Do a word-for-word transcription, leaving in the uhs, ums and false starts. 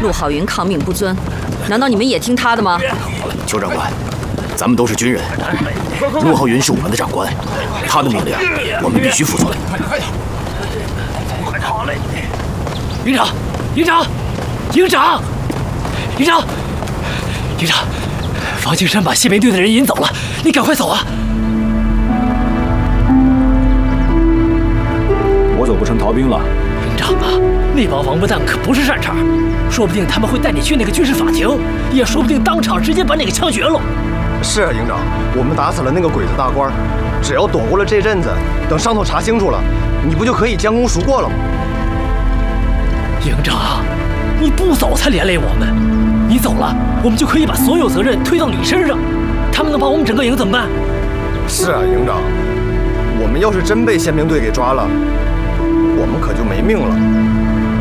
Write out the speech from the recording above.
陆浩云抗命不遵，难道你们也听他的吗？ 邱长官，咱们都是军人，陆浩云是我们的长官，他的命令我们必须服从。快点！快跑嘞！ 营长，营长，营长，营长，营长，房青山把宪兵队的人引走了，你赶快走啊！ 我走不成逃兵了。 营长啊，那帮王八蛋可不是善茬，说不定他们会带你去那个军事法庭，也说不定当场直接把你给枪决了。 是啊，营长，我们打死了那个鬼子大官，只要躲过了这阵子，等上头查清楚了，你不就可以将功赎过了吗？ 营长，你不走才连累我们，你走了，我们就可以把所有责任推到你身上，他们能把我们整个营怎么办？ 是啊，营长，我们要是真被宪兵队给抓了，我们可就没命了。